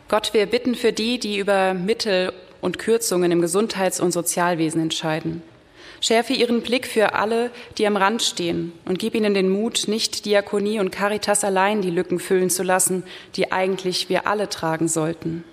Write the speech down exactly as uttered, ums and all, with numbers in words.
Gott, wir bitten für die, die über Mittel und Kürzungen im Gesundheits- und Sozialwesen entscheiden. Schärfe ihren Blick für alle, die am Rand stehen, und gib ihnen den Mut, nicht Diakonie und Caritas allein die Lücken füllen zu lassen, die eigentlich wir alle tragen sollten.